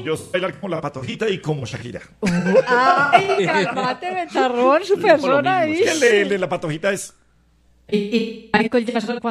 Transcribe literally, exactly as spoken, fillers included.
yo sé bailar como la Patojita y como Shakira. Ay, calmate, Betarrón, su persona ahí. Es que el de- el de la Patojita es... Y, y Michael Jackson